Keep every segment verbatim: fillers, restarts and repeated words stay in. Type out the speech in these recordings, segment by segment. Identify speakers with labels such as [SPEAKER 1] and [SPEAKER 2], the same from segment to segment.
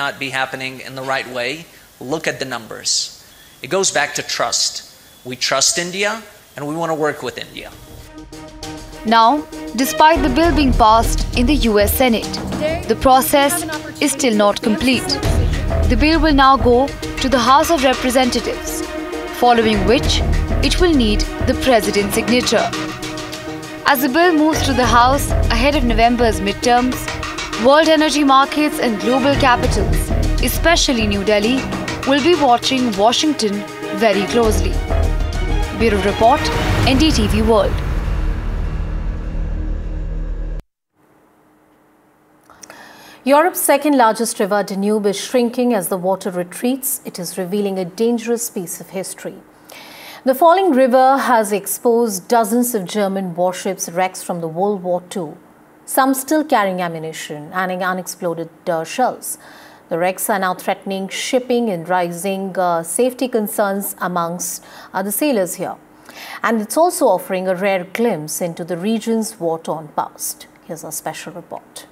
[SPEAKER 1] not be happening in the right way, look at the numbers. It goes back to trust. We trust India and we want to work with India.
[SPEAKER 2] Now, despite the bill being passed in the U S Senate, the process is still not complete. The bill will now go to the House of Representatives, following which it will need the President's signature. As the bill moves to the House ahead of November's midterms, world energy markets and global capitals, especially New Delhi, will be watching Washington very closely. Bureau Report, N D T V World.
[SPEAKER 3] Europe's second largest river, Danube, is shrinking as the water retreats. It is revealing a dangerous piece of history. The falling river has exposed dozens of German warships wrecks from the World War Two, some still carrying ammunition and unexploded uh, shells. The wrecks are now threatening shipping and raising uh, safety concerns amongst uh, the sailors here. And it's also offering a rare glimpse into the region's war-torn past. Here's our special report.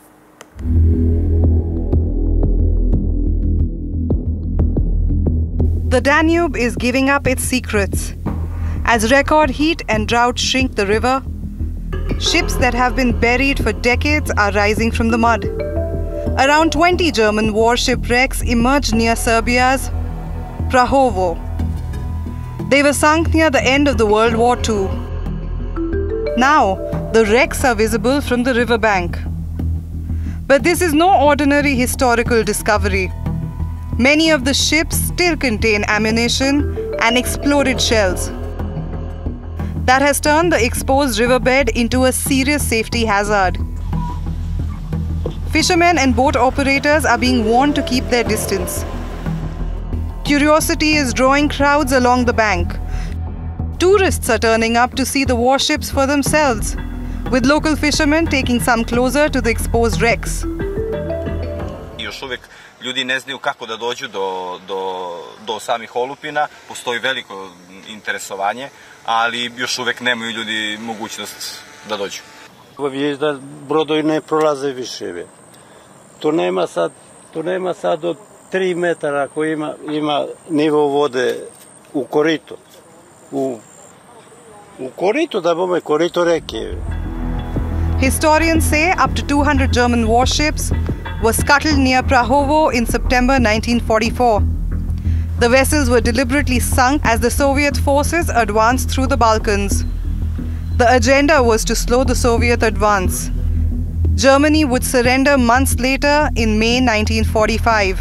[SPEAKER 4] The Danube is giving up its secrets. As record heat and drought shrink the river, ships that have been buried for decades are rising from the mud. Around twenty German warship wrecks emerged near Serbia's Prahovo. They were sunk near the end of the World War Two. Now, the wrecks are visible from the riverbank. But this is no ordinary historical discovery. Many of the ships still contain ammunition and exploded shells. That has turned the exposed riverbed into a serious safety hazard. Fishermen and boat operators are being warned to keep their distance. Curiosity is drawing crowds along the bank. Tourists are turning up to see the warships for themselves, with local fishermen taking some closer to the exposed wrecks.
[SPEAKER 5] Još uvijek ljudi ne znaju kako da dođu do, do, do samih olupina, postoji veliko interesovanje, ali još uvijek nemaju ljudi mogućnost da dođu.
[SPEAKER 6] Vidiš da brodovi ne prolaze više. Tu nema sad, tu nema sad od tri metara koji ima, ima nivo vode u koritu. U, u koritu, da bome korito reke.
[SPEAKER 4] Historians say up to two hundred German warships were scuttled near Prahovo in September nineteen forty-four. The vessels were deliberately sunk as the Soviet forces advanced through the Balkans. The agenda was to slow the Soviet advance. Germany would surrender months later in May nineteen forty-five.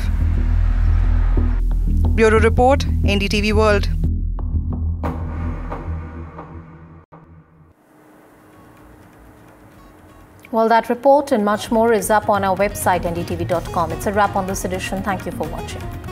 [SPEAKER 4] Bureau Report, N D T V World.
[SPEAKER 3] Well, that report and much more is up on our website, N D T V dot com. It's a wrap on this edition. Thank you for watching.